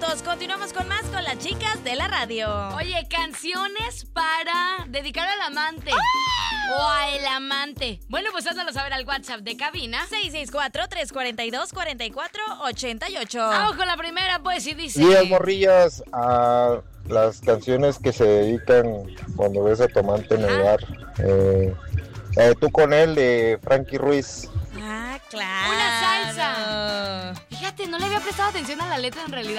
regresamos. Continuamos con más con las chicas de la radio. Oye, canciones para dedicar al amante o a el amante. Bueno, pues hándalo saber al WhatsApp de cabina. 664-342-4488. Vamos con la primera, pues, y dice... Días, morrillas, a las canciones que se dedican cuando ves a tu amante en el bar. Tú con él, de Frankie Ruiz. Ah, claro. Una salsa. Fíjate, no le había prestado atención a la letra en realidad.